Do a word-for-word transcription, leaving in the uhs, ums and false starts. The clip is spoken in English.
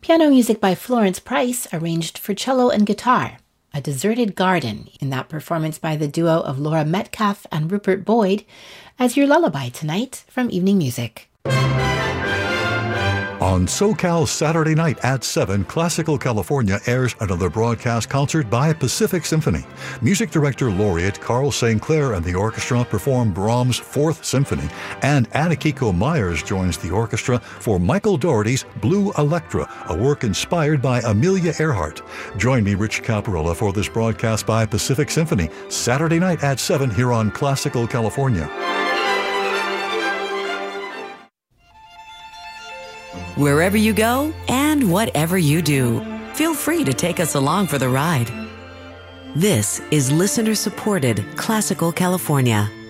Piano music by Florence Price, arranged for cello and guitar. A Deserted Garden, in that performance by the duo of Laura Metcalf and Rupert Boyd, as your lullaby tonight from Evening Music. On SoCal Saturday night at seven, Classical California airs another broadcast concert by Pacific Symphony. Music director laureate Carl Saint Clair and the orchestra perform Brahms' Fourth Symphony, and Anakiko Myers joins the orchestra for Michael Dougherty's Blue Electra, a work inspired by Amelia Earhart. Join me, Rich Caparella, for this broadcast by Pacific Symphony, Saturday night at seven here on Classical California. Wherever you go and whatever you do, feel free to take us along for the ride. This is listener-supported Classical California.